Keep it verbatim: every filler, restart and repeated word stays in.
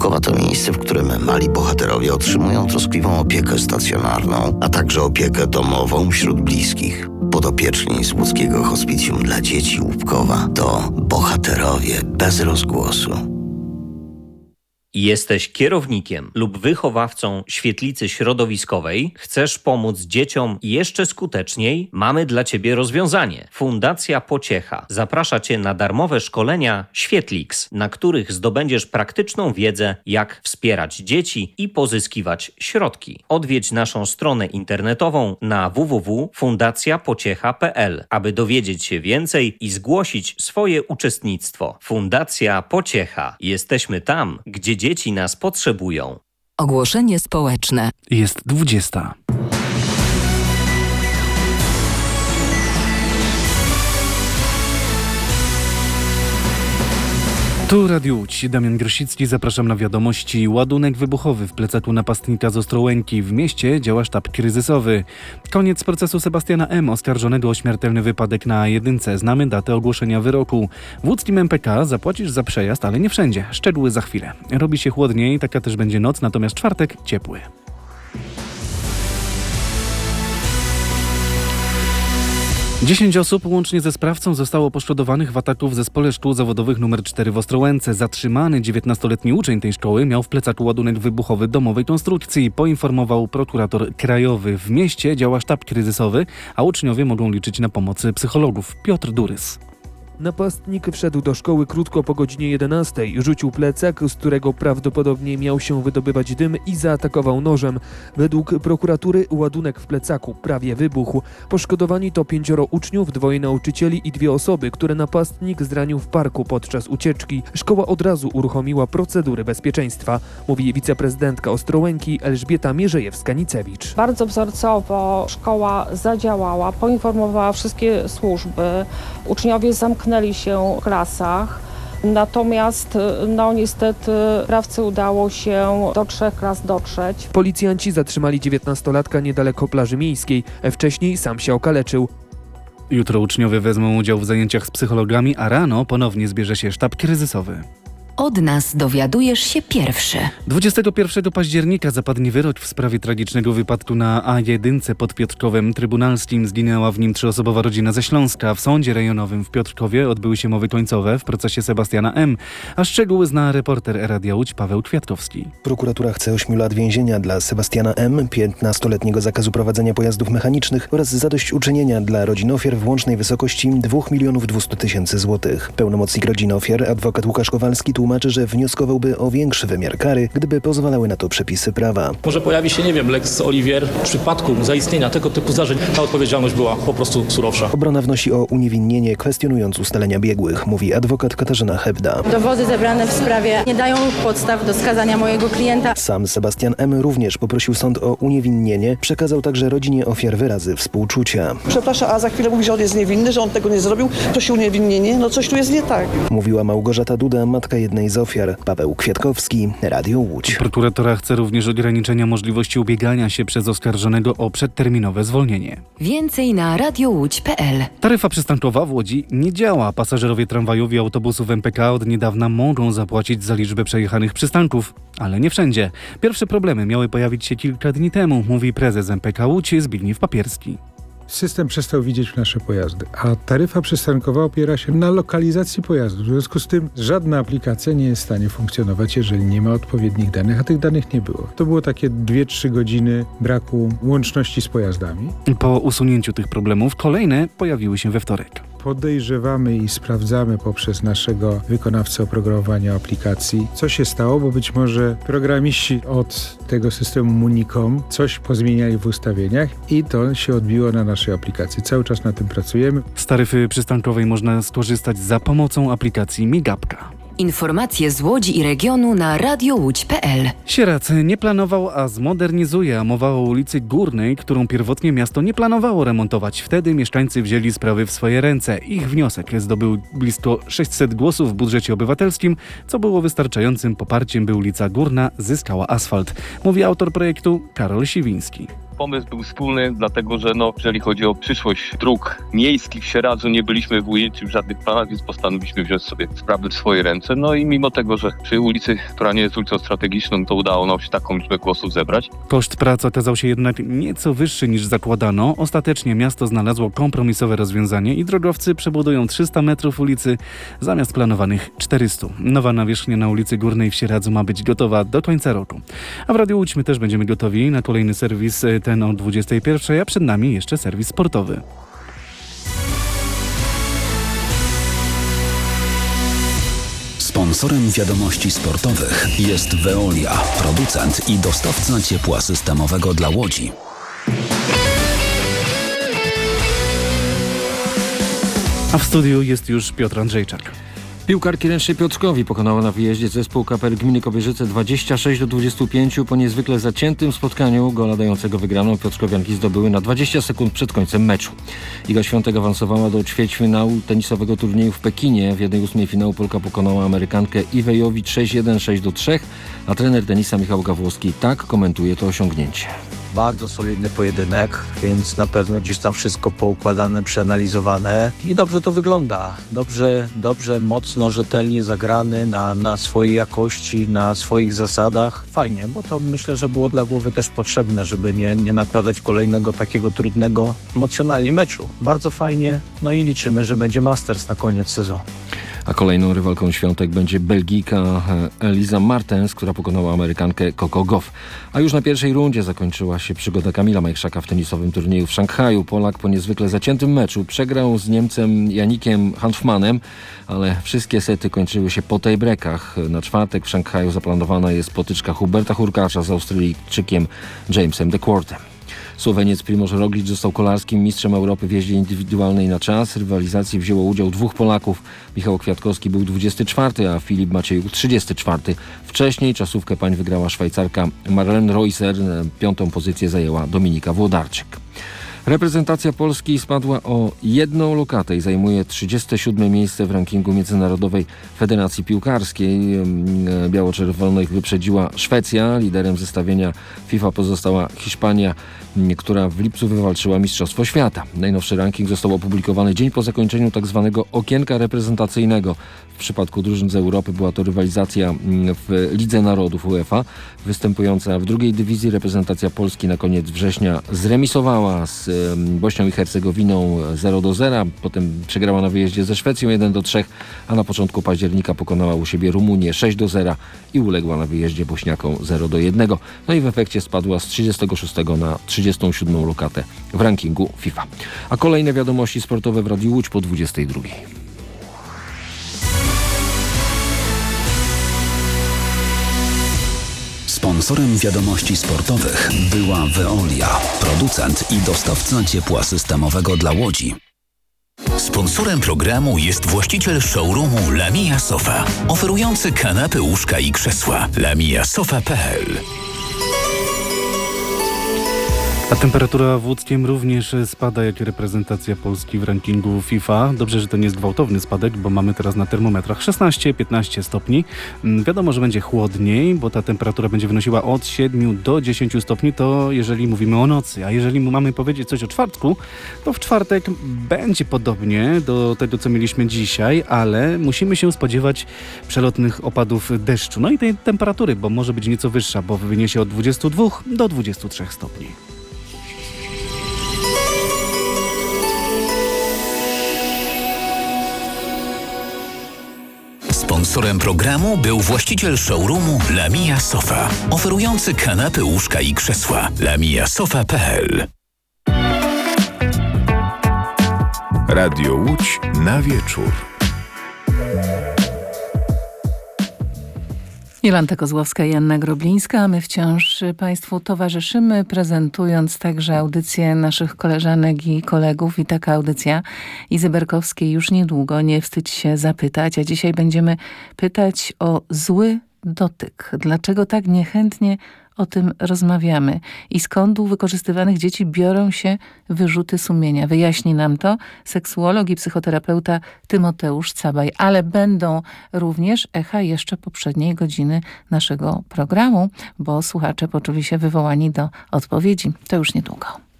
Szkoła to miejsce, w którym mali bohaterowie otrzymują troskliwą opiekę stacjonarną, a także opiekę domową wśród bliskich. Podopieczni z łódzkiego hospicjum dla dzieci Łupkowa to bohaterowie bez rozgłosu. Jesteś kierownikiem lub wychowawcą świetlicy środowiskowej? Chcesz pomóc dzieciom jeszcze skuteczniej? Mamy dla Ciebie rozwiązanie. Fundacja Pociecha zaprasza Cię na darmowe szkolenia Świetlix, na których zdobędziesz praktyczną wiedzę, jak wspierać dzieci i pozyskiwać środki. Odwiedź naszą stronę internetową na w w w kropka fundacja pociecha kropka p l, aby dowiedzieć się więcej i zgłosić swoje uczestnictwo. Fundacja Pociecha. Jesteśmy tam, gdzie dzieci nas potrzebują. Ogłoszenie społeczne. Jest dwudziesta. Tu Radio Łódź, Damian Grosicki, zapraszam na wiadomości. Ładunek wybuchowy w plecaku napastnika z Ostrołęki. W mieście działa sztab kryzysowy. Koniec procesu Sebastiana M., oskarżonego o śmiertelny wypadek na A jeden. Znamy datę ogłoszenia wyroku. W łódzkim M P K zapłacisz za przejazd, ale nie wszędzie. Szczegóły za chwilę. Robi się chłodniej, taka też będzie noc, natomiast czwartek ciepły. Dziesięć osób łącznie ze sprawcą zostało poszkodowanych w ataku w zespole szkół zawodowych numer cztery w Ostrołęce. Zatrzymany dziewiętnastoletni uczeń tej szkoły miał w plecaku ładunek wybuchowy domowej konstrukcji, poinformował prokurator krajowy. W mieście działa sztab kryzysowy, a uczniowie mogą liczyć na pomoc psychologów. Piotr Durys. Napastnik wszedł do szkoły krótko po godzinie jedenastej, rzucił plecak, z którego prawdopodobnie miał się wydobywać dym i zaatakował nożem. Według prokuratury ładunek w plecaku prawie wybuchł. Poszkodowani to pięcioro uczniów, dwoje nauczycieli i dwie osoby, które napastnik zranił w parku podczas ucieczki. Szkoła od razu uruchomiła procedury bezpieczeństwa, mówi wiceprezydentka Ostrołęki Elżbieta Mierzejewska-Nicewicz. Bardzo wzorcowo szkoła zadziałała, poinformowała wszystkie służby, uczniowie zamknęli się w klasach, natomiast no niestety sprawcy udało się do trzech klas dotrzeć. Policjanci zatrzymali dziewiętnastolatka niedaleko plaży miejskiej, wcześniej sam się okaleczył. Jutro uczniowie wezmą udział w zajęciach z psychologami, a rano ponownie zbierze się sztab kryzysowy. Od nas dowiadujesz się pierwszy. dwudziestego pierwszego października zapadnie wyrok w sprawie tragicznego wypadku na A jeden pod Piotrkowem Trybunalskim. Zginęła w nim trzyosobowa rodzina ze Śląska. W sądzie rejonowym w Piotrkowie odbyły się mowy końcowe w procesie Sebastiana M., a szczegóły zna reporter Radia Łódź Paweł Kwiatkowski. Prokuratura chce ośmiu lat więzienia dla Sebastiana M., piętnastoletniego zakazu prowadzenia pojazdów mechanicznych oraz zadośćuczynienia dla rodzin ofiar w łącznej wysokości dwa miliony dwieście tysięcy złotych. Pełnomocnik rodzin ofiar, adwokat Łukasz Kowalski, tłumaczy, że wnioskowałby o większy wymiar kary, gdyby pozwalały na to przepisy prawa. Może pojawi się, nie wiem, lex Olivier. W przypadku zaistnienia tego typu zdarzeń ta odpowiedzialność była po prostu surowsza. Obrona wnosi o uniewinnienie, kwestionując ustalenia biegłych, mówi adwokat Katarzyna Hebda. Dowody zebrane w sprawie nie dają podstaw do skazania mojego klienta. Sam Sebastian M. również poprosił sąd o uniewinnienie. Przekazał także rodzinie ofiar wyrazy współczucia. Przepraszam, a za chwilę mówi, że on jest niewinny, że on tego nie zrobił. Prosi uniewinnienie. No coś tu jest nie tak. Mówiła Małgorzata Duda, matka jednej z ofiar. Paweł Kwiatkowski, Radio Łódź. Prokuratora chce również ograniczenia możliwości ubiegania się przez oskarżonego o przedterminowe zwolnienie. Więcej na radiowódź kropka p l. Taryfa przystankowa w Łodzi nie działa. Pasażerowie tramwajów i autobusów M P K od niedawna mogą zapłacić za liczbę przejechanych przystanków, ale nie wszędzie. Pierwsze problemy miały pojawić się kilka dni temu, mówi prezes M P K Łódź Zbigniew Papierski. System przestał widzieć nasze pojazdy, a taryfa przystankowa opiera się na lokalizacji pojazdu. W związku z tym żadna aplikacja nie jest w stanie funkcjonować, jeżeli nie ma odpowiednich danych, a tych danych nie było. To było takie dwie trzy godziny braku łączności z pojazdami. Po usunięciu tych problemów kolejne pojawiły się we wtorek. Podejrzewamy i sprawdzamy poprzez naszego wykonawcę oprogramowania aplikacji, co się stało, bo być może programiści od tego systemu Municom coś pozmieniali w ustawieniach i to się odbiło na naszej aplikacji. Cały czas na tym pracujemy. Z taryfy przystankowej można skorzystać za pomocą aplikacji Migapka. Informacje z Łodzi i regionu na radiowódź kropka p l. Sieradz nie planował, a zmodernizuje, a mowa o ulicy Górnej, którą pierwotnie miasto nie planowało remontować. Wtedy mieszkańcy wzięli sprawy w swoje ręce. Ich wniosek zdobył blisko sześćset głosów w budżecie obywatelskim, co było wystarczającym poparciem, by ulica Górna zyskała asfalt, mówi autor projektu Karol Siwiński. pomysł był wspólny, dlatego że no, jeżeli chodzi o przyszłość dróg miejskich w Sieradzu, nie byliśmy w ujęciu w żadnych planach, więc postanowiliśmy wziąć sobie sprawy w swoje ręce. No i mimo tego, że przy ulicy, która nie jest ulicą strategiczną, to udało nam się taką liczbę głosów zebrać. Koszt pracy okazał się jednak nieco wyższy niż zakładano. Ostatecznie miasto znalazło kompromisowe rozwiązanie i drogowcy przebudują trzysta metrów ulicy zamiast planowanych czterysta. Nowa nawierzchnia na ulicy Górnej w Sieradzu ma być gotowa do końca roku. A w Radiu Łódź my też będziemy gotowi na kolejny serwis, ten o dwudziestej pierwszej, a przed nami jeszcze serwis sportowy. Sponsorem wiadomości sportowych jest Veolia, producent i dostawca ciepła systemowego dla Łodzi. A w studiu jest już Piotr Andrzejczak. Piłkarki ręcznej Piotrkowi pokonała na wyjeździe zespół K P R Gminy Kobierzyce dwadzieścia sześć do dwudziestu pięciu. Po niezwykle zaciętym spotkaniu gola dającego wygraną Piotrkowianki zdobyły na dwadzieścia sekund przed końcem meczu. Iga Świątek awansowała do ćwierćfinału tenisowego turnieju w Pekinie. W jednej ósmej finału Polka pokonała Amerykankę Iwę Jowicz sześć jeden, sześć do trzech, a trener tenisa Michał Gawłowski tak komentuje to osiągnięcie. Bardzo solidny pojedynek, więc na pewno gdzieś tam wszystko poukładane, przeanalizowane i dobrze to wygląda. Dobrze, dobrze, mocno, rzetelnie zagrany na, na swojej jakości, na swoich zasadach. Fajnie, bo to myślę, że było dla głowy też potrzebne, żeby nie, nie nakładać kolejnego takiego trudnego emocjonalnie meczu. Bardzo fajnie, no i liczymy, że będzie Masters na koniec sezonu. A kolejną rywalką Świątek będzie Belgijka Elisa Martens, która pokonała Amerykankę Coco Gauff. A już na pierwszej rundzie zakończyła się przygoda Kamila Majchrzaka w tenisowym turnieju w Szanghaju. Polak po niezwykle zaciętym meczu przegrał z Niemcem Janikiem Hanfmanem, ale wszystkie sety kończyły się po tiebreakach. Na czwartek w Szanghaju zaplanowana jest potyczka Huberta Hurkacza z Australijczykiem Jamesem DeQuartem. Słoweniec Primož Roglič został kolarskim mistrzem Europy w jeździe indywidualnej na czas. W rywalizacji wzięło udział dwóch Polaków. Michał Kwiatkowski był dwudziesty czwarty, a Filip Maciejuk trzydziesty czwarty. Wcześniej czasówkę pań wygrała Szwajcarka Marlene Reusser. Piątą pozycję zajęła Dominika Włodarczyk. Reprezentacja Polski spadła o jedną lokatę i zajmuje trzydzieste siódme miejsce w rankingu Międzynarodowej Federacji Piłkarskiej. Biało-czerwonych wyprzedziła Szwecja. Liderem zestawienia FIFA pozostała Hiszpania, która w lipcu wywalczyła Mistrzostwo Świata. Najnowszy ranking został opublikowany dzień po zakończeniu tzw. okienka reprezentacyjnego. W przypadku drużyn z Europy była to rywalizacja w Lidze Narodów UEFA. Występująca w drugiej dywizji reprezentacja Polski na koniec września zremisowała z Bośnią i Hercegowiną zero do zera. Potem przegrała na wyjeździe ze Szwecją jeden do trzech, a na początku października pokonała u siebie Rumunię sześć do zera i uległa na wyjeździe Bośniakom zero do jednego. No i w efekcie spadła z trzydziestego szóstego na trzydziestą siódmą lokatę w rankingu FIFA. A kolejne wiadomości sportowe w Radiu Łódź po dwudziestej drugiej. Sponsorem wiadomości sportowych była Veolia, producent i dostawca ciepła systemowego dla Łodzi. Sponsorem programu jest właściciel showroomu Lamia Sofa, oferujący kanapy, łóżka i krzesła. lamia sofa kropka p l. A temperatura w Łódzkiem również spada jak reprezentacja Polski w rankingu FIFA. Dobrze, że to nie jest gwałtowny spadek, bo mamy teraz na termometrach szesnaście piętnaście stopni. Wiadomo, że będzie chłodniej, bo ta temperatura będzie wynosiła od siedmiu do dziesięciu stopni, to jeżeli mówimy o nocy. A jeżeli mamy powiedzieć coś o czwartku, to w czwartek będzie podobnie do tego, co mieliśmy dzisiaj, ale musimy się spodziewać przelotnych opadów deszczu. No i tej temperatury, bo może być nieco wyższa, bo wyniesie od dwudziestu dwóch do dwudziestu trzech stopni. Sponsorem programu był właściciel showroomu Lamia Sofa, oferujący kanapy, łóżka i krzesła. lamia sofa kropka p l. Radio Łódź na wieczór. Jolanta Kozłowska i Anna Groblińska, a my wciąż Państwu towarzyszymy, prezentując także audycję naszych koleżanek i kolegów. I taka audycja Izy Berkowskiej już niedługo, nie wstydź się zapytać. A dzisiaj będziemy pytać o zły dotyk? Dlaczego tak niechętnie o tym rozmawiamy? I skąd u wykorzystywanych dzieci biorą się wyrzuty sumienia? Wyjaśni nam to seksuolog i psychoterapeuta Tymoteusz Cabaj. Ale będą również echa jeszcze poprzedniej godziny naszego programu, bo słuchacze poczuli się wywołani do odpowiedzi. To już niedługo.